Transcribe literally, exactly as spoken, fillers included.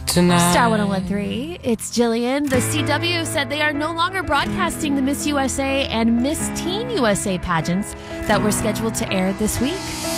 tonight. Star one oh one three, it's Jillian. The C W said they are no longer broadcasting the Miss U S A and Miss Teen U S A pageants that were scheduled to air this week.